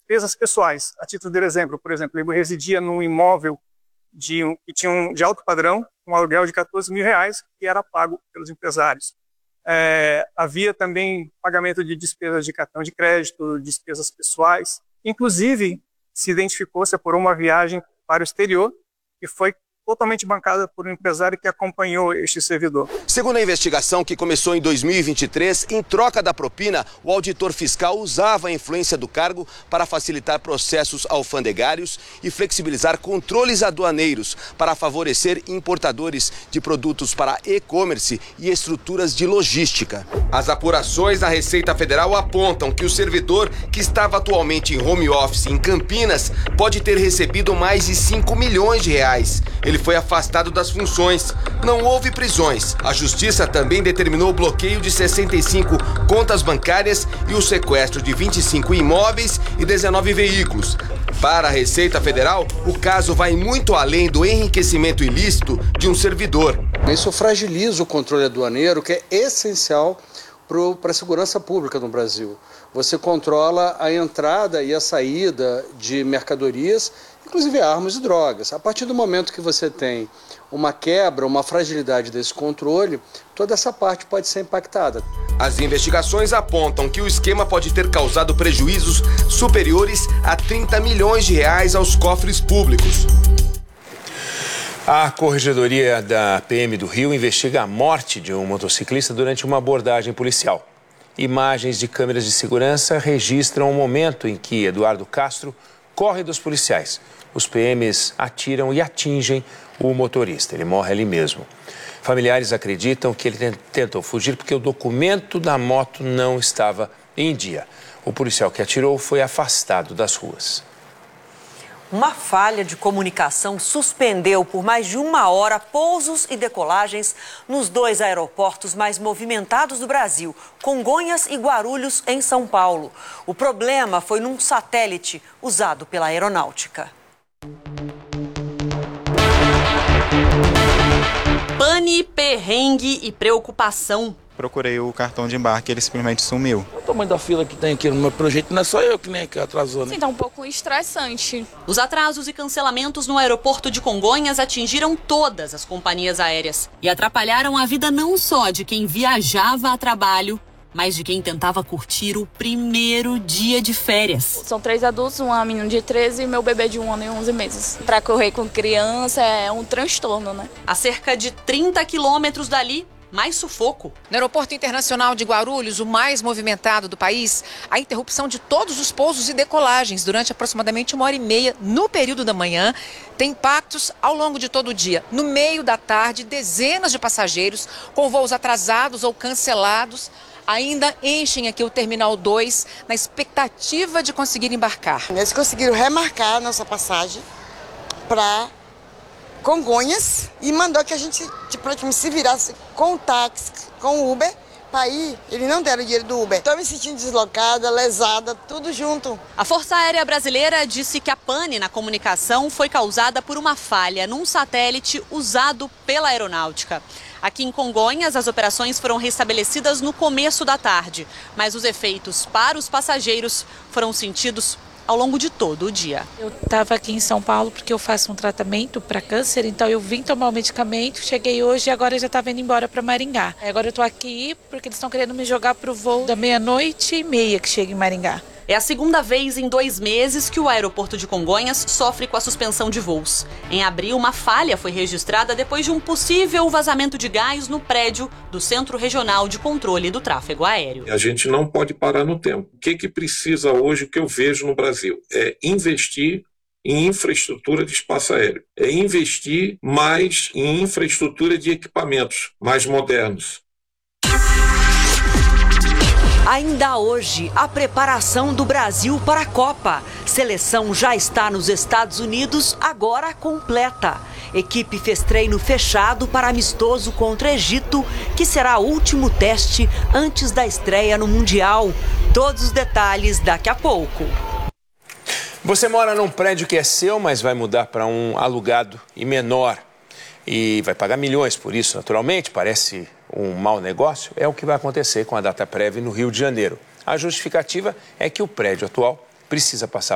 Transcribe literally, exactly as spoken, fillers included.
despesas pessoais. A título de exemplo, por exemplo, ele residia num imóvel de, um, que tinha um, de alto padrão, um aluguel de quatorze mil reais, que era pago pelos empresários. É, havia também pagamento de despesas de cartão de crédito, despesas pessoais. Inclusive, se identificou-se por uma viagem para o exterior, que foi totalmente bancada por um empresário que acompanhou este servidor. Segundo a investigação, que começou em dois mil e vinte e três, em troca da propina, o auditor fiscal usava a influência do cargo para facilitar processos alfandegários e flexibilizar controles aduaneiros para favorecer importadores de produtos para e-commerce e estruturas de logística. As apurações da Receita Federal apontam que o servidor, que estava atualmente em home office em Campinas, pode ter recebido mais de cinco milhões de reais. Ele foi afastado das funções. Não houve prisões. A Justiça também determinou o bloqueio de sessenta e cinco contas bancárias e o sequestro de vinte e cinco imóveis e dezenove veículos. Para a Receita Federal, o caso vai muito além do enriquecimento ilícito de um servidor. Isso fragiliza o controle aduaneiro, que é essencial para a segurança pública no Brasil. Você controla a entrada e a saída de mercadorias, inclusive armas e drogas. A partir do momento que você tem uma quebra, uma fragilidade desse controle, toda essa parte pode ser impactada. As investigações apontam que o esquema pode ter causado prejuízos superiores a trinta milhões de reais aos cofres públicos. A Corregedoria da P M do Rio investiga a morte de um motociclista durante uma abordagem policial. Imagens de câmeras de segurança registram o momento em que Eduardo Castro corre dos policiais. Os P Ms atiram e atingem o motorista. Ele morre ali mesmo. Familiares acreditam que ele tentou fugir porque o documento da moto não estava em dia. O policial que atirou foi afastado das ruas. Uma falha de comunicação suspendeu por mais de uma hora pousos e decolagens nos dois aeroportos mais movimentados do Brasil, Congonhas e Guarulhos, em São Paulo. O problema foi num satélite usado pela aeronáutica. Pane, perrengue e preocupação. Procurei o cartão de embarque, ele simplesmente sumiu. O tamanho da fila que tem aqui no meu projeto não é só eu que nem que atrasou, né? Sim, tá um pouco estressante. Os atrasos e cancelamentos no aeroporto de Congonhas atingiram todas as companhias aéreas e atrapalharam a vida não só de quem viajava a trabalho, mas de quem tentava curtir o primeiro dia de férias. São três adultos, uma menina de treze e meu bebê de um ano e onze meses. Para correr com criança é um transtorno, né? A cerca de trinta quilômetros dali, mais sufoco. No Aeroporto Internacional de Guarulhos, o mais movimentado do país, a interrupção de todos os pousos e decolagens durante aproximadamente uma hora e meia no período da manhã tem impactos ao longo de todo o dia. No meio da tarde, dezenas de passageiros com voos atrasados ou cancelados ainda enchem aqui o Terminal dois na expectativa de conseguir embarcar. Eles conseguiram remarcar a nossa passagem para Congonhas e mandou que a gente tipo, se virasse com o táxi, com o Uber, para ir. Eles não deram o dinheiro do Uber. Estou me sentindo deslocada, lesada, tudo junto. A Força Aérea Brasileira disse que a pane na comunicação foi causada por uma falha num satélite usado pela aeronáutica. Aqui em Congonhas, as operações foram restabelecidas no começo da tarde, mas os efeitos para os passageiros foram sentidos ao longo de todo o dia. Eu estava aqui em São Paulo porque eu faço um tratamento para câncer, então eu vim tomar o medicamento, cheguei hoje e agora já estava indo embora para Maringá. Agora eu estou aqui porque eles estão querendo me jogar para o voo da meia-noite e meia que chega em Maringá. É a segunda vez em dois meses que o aeroporto de Congonhas sofre com a suspensão de voos. Em abril, uma falha foi registrada depois de um possível vazamento de gás no prédio do Centro Regional de Controle do Tráfego Aéreo. A gente não pode parar no tempo. O que, que precisa hoje, o que eu vejo no Brasil, é investir em infraestrutura de espaço aéreo. É investir mais em infraestrutura de equipamentos mais modernos. Ainda hoje, a preparação do Brasil para a Copa. Seleção já está nos Estados Unidos, agora completa. Equipe fez treino fechado para amistoso contra o Egito, que será o último teste antes da estreia no Mundial. Todos os detalhes daqui a pouco. Você mora num prédio que é seu, mas vai mudar para um alugado e menor. E vai pagar milhões por isso, naturalmente, parece um mau negócio. É o que vai acontecer com a Dataprev no Rio de Janeiro. A justificativa é que o prédio atual precisa passar